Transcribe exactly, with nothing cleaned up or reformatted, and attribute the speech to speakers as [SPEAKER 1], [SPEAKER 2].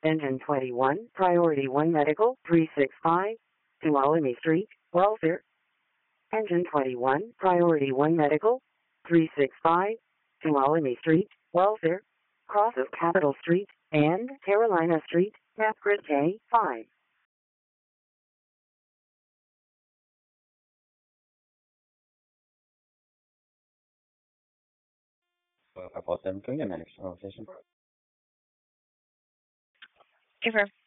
[SPEAKER 1] Engine twenty-one, Priority one Medical, three sixty-five, Tuolumne Street, Welfare. Engine twenty-one, Priority one Medical, three sixty-five, Tuolumne Street, Welfare, cross of Capitol Street and Carolina Street, map grid K five.
[SPEAKER 2] five four seven three, your next conversation.
[SPEAKER 3] Confirm.